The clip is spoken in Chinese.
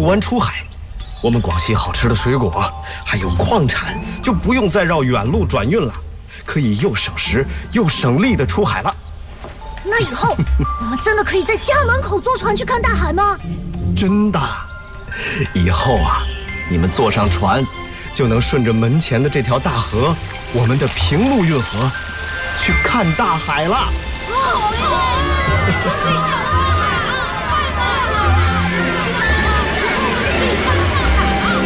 渡湾出海，我们广西好吃的水果还有矿产就不用再绕远路转运了，可以又省时又省力的出海了。 那以后我们真的可以在家门口坐船去看大海吗？ 真的，以后啊，你们坐上船，就能顺着门前的这条大河，我们的平陆运河，去看大海了。 好呀！